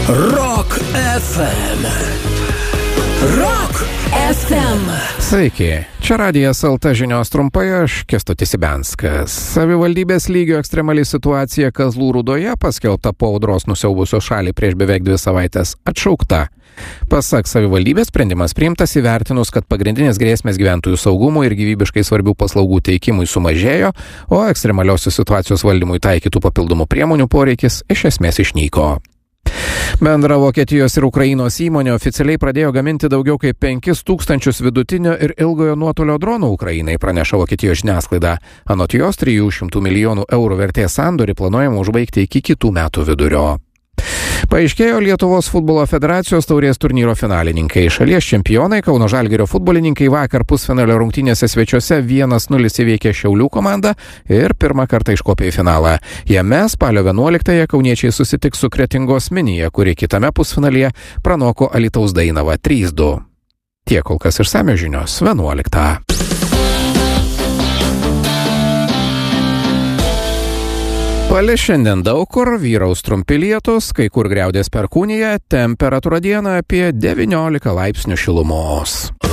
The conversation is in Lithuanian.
Rock FM. Rock FM. Sveiki, čia Radijas LT žinios trumpai, aš Kęstutis Ibenskas. Savivaldybės lygio ekstremali situacija Kazlų Rūdoje, paskelbta po audros nusiaubusios šalį prieš beveik 2 savaitės, atšaukta. Pasak savivaldybės, sprendimas priimtas įvertinus, kad pagrindinės grėsmės gyventojų saugumui ir gyvybiškai svarbių paslaugų teikimui sumažėjo, o ekstremaliosios situacijos valdymui taikytų papildomų priemonių poreikis iš esmės išnyko. Bendra Vokietijos ir Ukrainos įmonė oficialiai pradėjo gaminti daugiau kaip 5000 vidutinio ir ilgojo nuotolio dronų Ukrainai, praneša Vokietijos žiniasklaida. Anot jos 300 milijonų eurų vertės sandorį planuojama užbaigti iki kitų metų vidurio. Paaiškėjo Lietuvos futbolo federacijos taurės turnyro finalininkai. Šalies čempionai Kauno Žalgirio futbolininkai vakar pusfinalio rungtynėse svečiuose 1-0 įveikė Šiaulių komandą ir pirmą kartą iškopė į finalą. Jame spalio 11-ąją kauniečiai susitiks su Kretingos Minija, kuri kitame pusfinalyje pranoko Alytaus Dainavą 3-2. Tiek kol kas išsamios žinios 11. Palis šiandien daug kur, vyraus trumpi lietūs, kai kur griaudės perkūnija, temperatūra dieną apie 19 laipsnių šilumos.